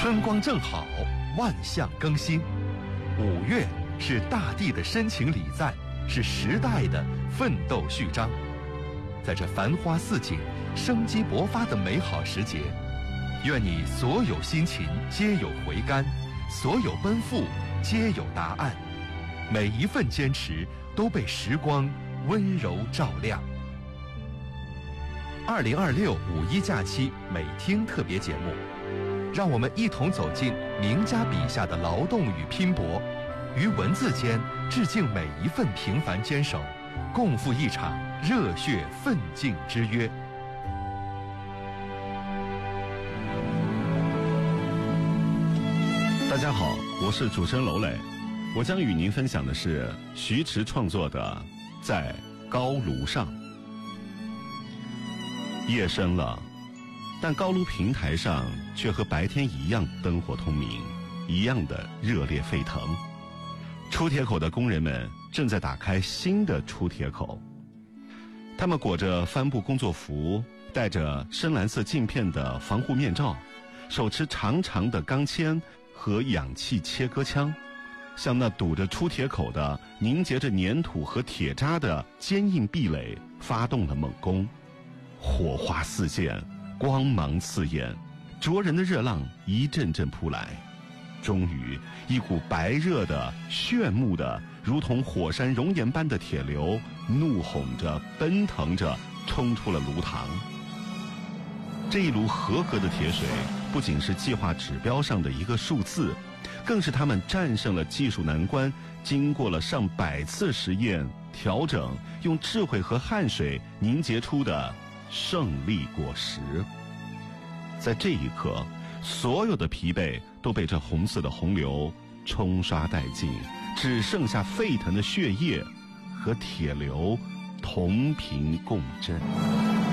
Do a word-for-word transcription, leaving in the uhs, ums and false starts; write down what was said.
春光正好，万象更新。五月是大地的深情礼赞，是时代的奋斗序章。在这繁花似锦、生机勃发的美好时节，愿你所有辛勤皆有回甘，所有奔赴皆有答案，每一份坚持都被时光温柔照亮。二零二六五一假期美听特别节目，让我们一同走进名家笔下的劳动与拼搏，于文字间致敬每一份平凡坚守，共赴一场热血奋进之约。 大家好，我是主持人娄磊，我将与您分享的是徐迟创作的《在高炉上》。夜深了，但高炉平台上却和白天一样灯火通明，一样的热烈沸腾。出铁口的工人们正在打开新的出铁口，他们裹着帆布工作服，戴着深蓝色镜片的防护面罩，手持长长的钢钎和氧气切割枪，向那堵着出铁口的凝结着粘土和铁渣的坚硬壁垒发动了猛攻。火花四溅，光芒刺眼，灼人的热浪一阵阵扑来。终于，一股白热的、炫目的，如同火山熔岩般的铁流，怒吼着、奔腾着，冲出了炉膛。这一炉合格的铁水，不仅是计划指标上的一个数字，更是他们战胜了技术难关，经过了上百次实验、调整，用智慧和汗水凝结出的胜利果实。在这一刻，所有的疲惫都被这红色的洪流冲刷殆尽，只剩下沸腾的血液和铁流同频共振。